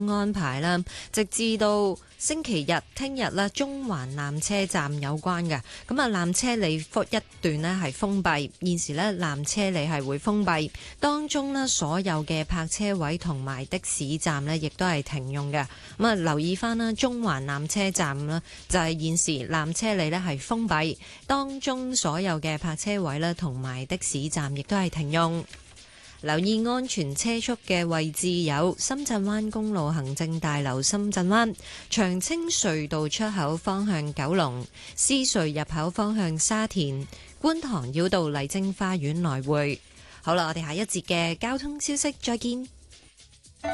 安排啦，直至到星期日聽日啦，中環纜車站有關嘅。咁啊，纜車里一段呢係封閉，現時呢，纜車里係會封閉，當中呢，所有嘅泊車位同埋的士站呢，亦都係停用嘅。咁啊，留意翻啦，中環纜車站啦，就係現時纜車里呢係封閉，當中所有嘅泊車位啦同埋的士站亦都係停用。留意安全車速嘅位置有深圳灣公路行政大樓深圳灣、長青隧道出口方向九龍、獅隧入口方向沙田、觀塘繞道麗晶花園來回。好啦，我哋下一節嘅交通消息再見。